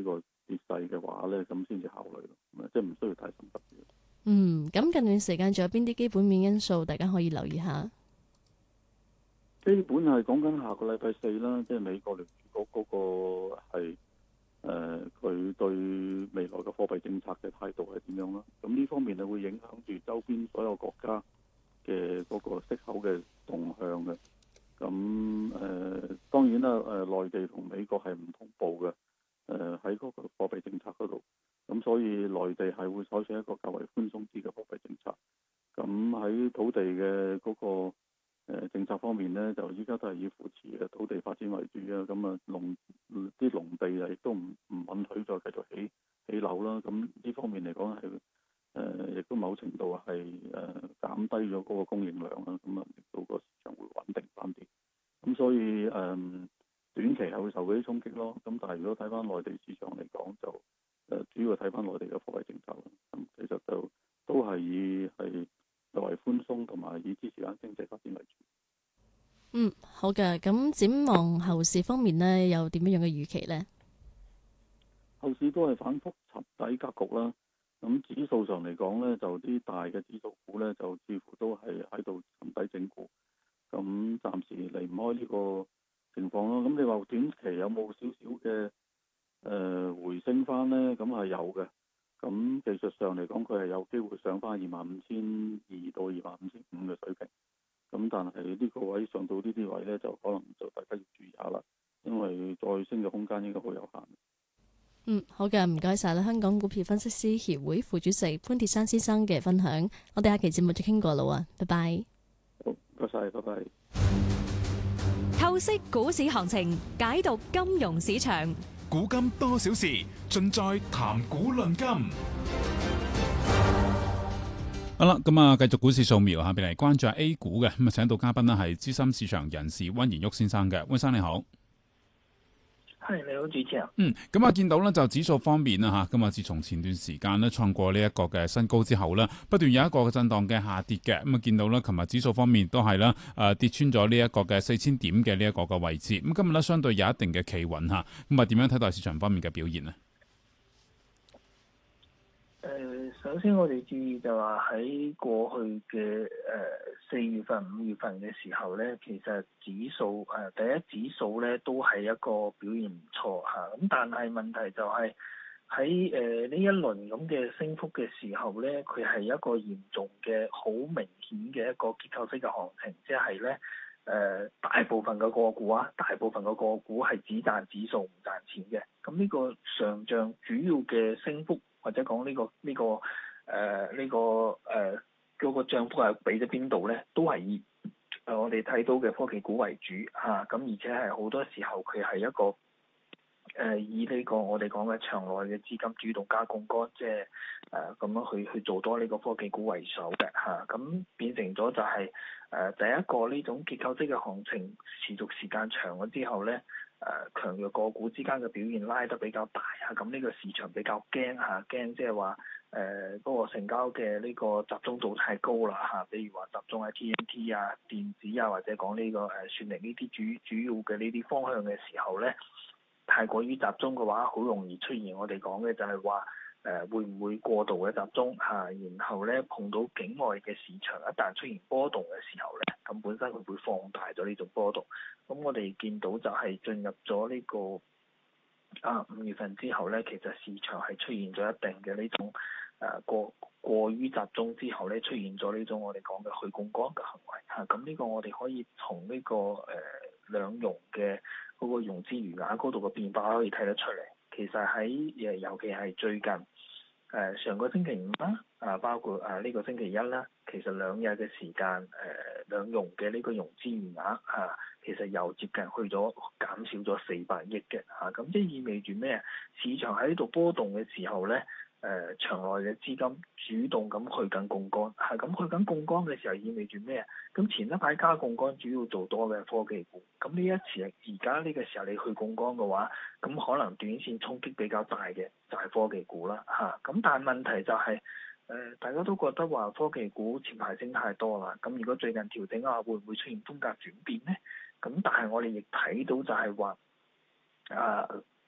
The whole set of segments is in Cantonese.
個跌勢嘅話咧，咁先至考慮咯，即係唔需要太心急嘅。 咁近段時間仲有邊啲基本面因素大家可以留意下？ 基本係講緊下個禮拜四啦，即係美國聯儲局嗰個係佢對未來嘅貨幣政策嘅態度係點樣啦？咁呢方面係會影響住周邊所有國家嘅嗰個息口嘅動向嘅。咁當然啦，內地同美國係唔同步嘅，喺嗰個貨幣政策嗰度。咁所以內地係會採取一個較為寬鬆啲嘅貨幣政策。咁喺土地嘅嗰個政策方面咧，就依家都係以扶持嘅土地發展為主啊。咁啊，啲農地啊，亦都唔允許再繼續起樓啦。咁呢方面嚟講係亦都某程度係減低咗嗰個供應量啦。咁啊，令到個市場會穩定翻啲。咁所以短期係會受嗰啲衝擊咯。咁但係如果睇翻內地市場嚟講，就主要睇翻內地嘅貨幣政策啦。咁其實就都係以係較為寬鬆同埋以支持間經濟發展為主。 好嘅。咁展望後市方面呢，有點樣嘅預期呢？ 後市都係反覆沉底格局啦。咁指數上嚟講呢，就啲大嘅指數股呢，就似乎都係喺度沉底整固。咁暫時離唔開呢個情況咯。咁你話短期有冇少少嘅回升翻呢？咁係有嘅。咁技術上嚟講，佢係有機會上翻25,200到25,500嘅水平。咁但係呢個位上到呢啲位呢，就可能就大家要注意下啦，因為再升嘅空間應該好有限。 好嘅，唔該晒啦，香港股票分析師協會副主席潘鐵珊先生嘅分享，我哋下期節目再傾過啦，拜拜。 好，唔該晒，拜拜。 透析股市行情，解讀金融市場， 古今多少事，盡在談股論金。好啦，咁啊，繼續股市掃描下邊嚟關注下 A 股嘅，咁啊，請到嘉賓呢係資深市場人士溫賢旭先生嘅，溫生你好。 係，你好，主持人。 咁啊，見到咧就指數方面啦吓，咁啊，自從前段時間咧創過呢一個嘅新高之後咧，不斷有一個震盪嘅下跌嘅，咁啊，見到咧，琴日指數方面都係啦，跌穿咗呢一個嘅4000點嘅呢一個嘅位置，咁今日咧相對有一定嘅企穩吓，咁啊，點樣睇待市場方面嘅表現呢？ 首先我哋注意就話喺過去嘅4月份、5月份嘅時候咧，其實指數第一指數咧都係一個表現唔錯嚇，咁但係問題就係喺呢一輪咁嘅升幅嘅時候咧，佢係一個嚴重嘅好明顯嘅一個結構式嘅行情，即係咧大部分嘅個股係只賺指數唔賺錢嘅，咁呢個上漲主要嘅升幅或者講嗰個漲幅係俾咗邊度咧？都係以我哋睇到嘅科技股為主嚇，咁而且係好多時候佢係一個以呢個我哋講嘅場內嘅資金主動加槓桿，即係咁樣去做多呢個科技股為首嘅嚇，咁變成咗就係第一個呢種結構式嘅行情持續時間長咗之後咧。強弱個股之間嘅表現拉得比較大啊，咁呢個市場比較驚即係話嗰個成交嘅呢個集中度太高啦嚇，比如話集中喺 TMT 啊、電子啊或者講呢個算力呢啲主要嘅呢啲方向嘅時候咧，太過於集中嘅話，好容易出現我哋講嘅就係話會唔會過度嘅集中嚇，然後咧碰到境外嘅市場一旦出現波動嘅時候咧，咁本身佢會放大咗呢種波動。咁我哋見到就係進入咗呢個5月份之後咧，其實市場係出現咗一定嘅呢種過於集中之後咧，出現咗呢種我哋講嘅去槓桿嘅行為嚇。咁呢個我哋可以從呢個兩融嘅嗰個融資餘額嗰度嘅變化可以睇得出嚟。其實喺尤其係最近上個星期五啦，包括呢個星期一啦，其實2日嘅時間兩融嘅呢個融資餘額其實又接近去咗減少咗400億嘅咁即係意味住咩？市場喺呢度波動嘅時候咧，場內嘅資金主動咁去緊槓桿咁去緊槓桿嘅時候意味住咩？咁前一排加槓桿主要做多嘅科技股，咁呢一次而家呢個時候你去槓桿嘅話，咁可能短線衝擊比較大嘅就係科技股啦咁但係問題就係大家都覺得話科技股前排升太多啦，咁如果最近調整會唔會出現風格轉變呢？咁但係我哋亦睇到就係話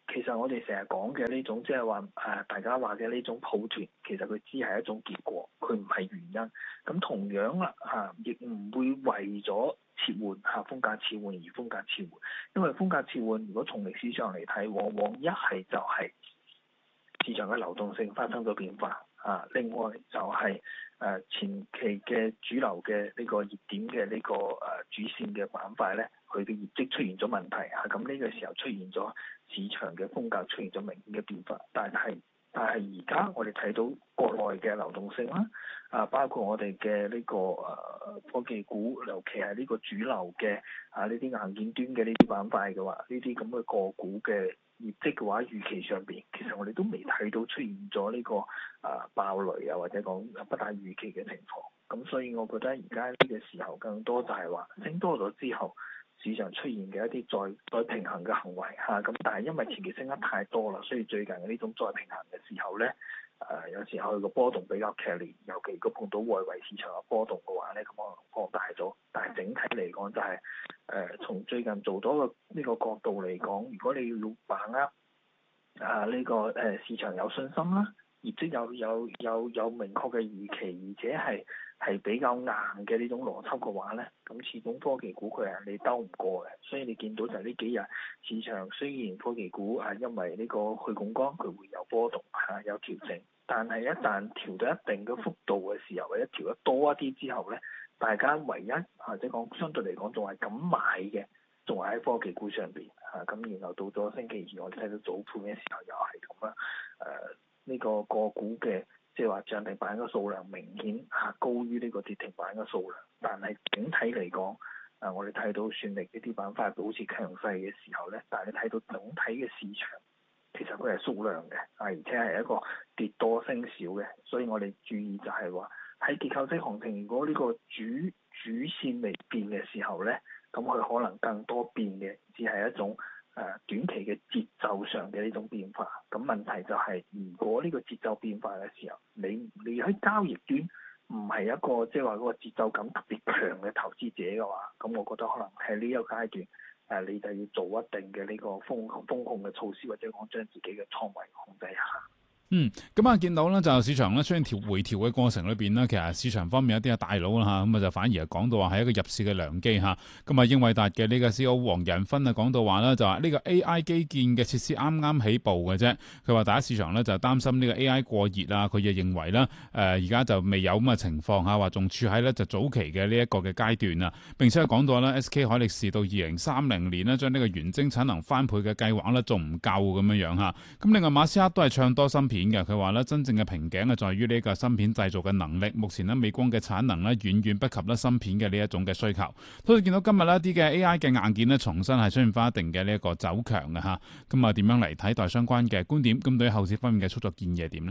其實我哋成日講嘅呢種即係話大家話嘅呢種抱團，其實佢只係一種結果，佢唔係原因。咁同樣啦亦唔會為咗切換風格切換而風格切換，因為風格切換如果從歷史上嚟睇，往往一係就係市場嘅流動性發生咗變化另外就係前期嘅主流嘅呢個熱點嘅呢個主線嘅板塊咧，佢嘅業績出現咗問題咁呢個時候出現咗市場嘅風格出現咗明顯嘅變化，但係而家我哋睇到國內嘅流動性啦，包括我哋嘅呢個科技股，尤其係呢個主流嘅呢啲硬件端嘅呢啲板塊嘅話，呢啲咁嘅個股嘅業績嘅話，預期上邊其實我哋都未睇到出現咗呢個爆雷或者講不達預期嘅情況。咁所以我覺得而家呢個時候更多就係話升多咗之後，市場出現嘅一啲再平衡嘅行為咁但係因為前期升得太多啦，所以最近嘅呢種再平衡嘅時候咧，有時候佢個波動比較劇烈，尤其如果碰到外圍市場嘅波動嘅話咧，咁可能放大咗。但係整體嚟講就係從最近做多個呢個角度嚟講，如果你要把握呢個市場有信心啦，業績有明確嘅預期，而且係比較硬嘅呢種邏輯嘅話咧，咁始終科技股佢係你兜唔過嘅，所以你見到就係呢幾日市場雖然科技股因為呢個去槓桿佢會有波動有調整，但係一旦調到一定嘅幅度嘅時候，或者調得多一啲之後咧，大家唯一或者講相對嚟講仲係敢買嘅，仲係喺科技股上邊咁然後到咗星期二我哋睇到早盤嘅時候又係咁啦，呢個個股嘅即係話漲停板嘅數量明顯高於呢個跌停板嘅數量，但係整體嚟講，我哋睇到算力呢啲板塊保持強勢嘅時候咧，但係你睇到總體嘅市場其實佢係縮量嘅而且係一個跌多升少嘅，所以我哋注意就係話喺結構式行情，如果呢個主線未變嘅時候咧，咁佢可能更多變嘅只係一種短期嘅節奏上嘅呢種變化。咁問題就係如果呢個節奏變化嘅時候，你喺交易端唔係一個即係話嗰個節奏感特別強嘅投資者嘅話，咁我覺得可能喺呢個階段你就要做一定嘅呢個風控嘅措施，或者講將自己嘅倉位控制下。 咁見到咧就市場咧出現回調嘅過程裏邊呢，其實市場方面一啲嘅大佬啦咁就反而係講到話係一個入市嘅良機咁英偉達嘅呢個 CEO 黃仁勳講到話咧就話呢個 AI 基建嘅設施啱啱起步嘅啫，佢話大家市場咧就擔心呢個 AI 過熱佢就認為咧而家就未有咁嘅情況話仲處喺咧就早期嘅呢一個嘅階段並且係講到咧 SK 海力士到2030年呢，將呢個原晶產能翻倍嘅計劃咧仲唔夠咁樣咁另外馬斯克都係唱多芯片嘅，佢話咧真正嘅瓶頸在於呢個芯片製造嘅能力，目前呢，美光嘅產能咧遠遠不及咧芯片嘅呢一種嘅需求。所以見到今日呢一啲嘅 AI 嘅硬件咧重新係出現翻一定嘅呢一個走強嘅咁點樣嚟睇待相關嘅觀點？咁對於後市方面嘅操作建議係點呢？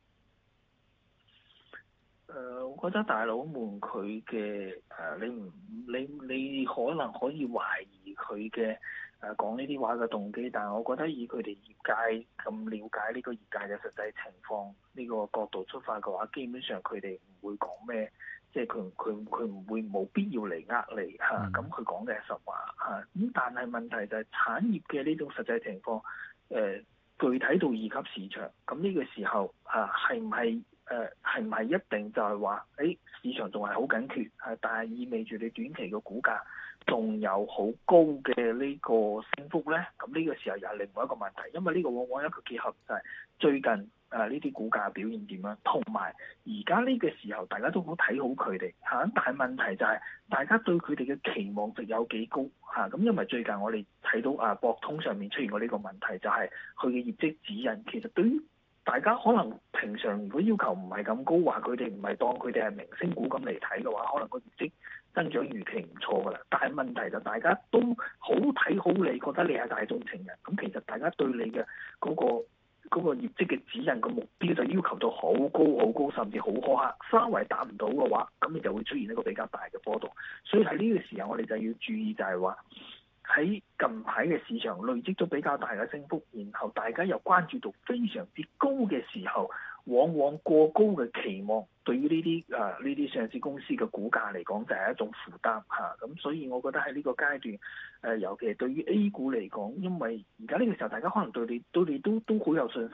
我覺得大佬們佢嘅你可能可以懷疑佢嘅講呢啲話嘅動機，但係我覺得以佢哋業界咁了解呢個業界嘅實際情況呢個角度出發嘅話，基本上佢哋唔會講咩，即係佢唔會冇必要嚟呃你咁佢講嘅係實話咁但係問題就係產業嘅呢種實際情況具體到二級市場，咁呢個時候係唔係一定就係話市場仲係好緊缺但係意味住你短期嘅股價仲有好高嘅呢個升幅咧？咁呢個時候又係另外一個問題，因為呢個往往一個結合就係最近呢啲股價表現點樣，同埋而家呢個時候大家都好睇好佢哋但係問題就係大家對佢哋嘅期望值有幾高咁因為最近我哋睇到博通上面出現過呢個問題，就係佢嘅業績指引其實對於大家可能平常如果要求唔係咁高，話佢哋唔係當佢哋係明星股咁嚟睇嘅話，可能個業績增長預期唔錯㗎啦。但係問題就大家都好睇好你，覺得你係大眾情人，咁其實大家對你嘅嗰個業績嘅指引個目標就要求到好高，甚至好苛刻，稍為達唔到嘅話，咁你就會出現一個比較大嘅波動。所以喺呢個時候，我哋就要注意就係話，喺近排嘅市場累積咗比較大嘅升幅，然後大家又關注度非常之高嘅時候， 往往過高嘅期望對於呢啲上市公司嘅股價嚟講就係一種負擔嚇。咁所以我覺得喺呢個階段，尤其係對於 A 股嚟講，因為而家呢個時候大家可能對你都好有信心。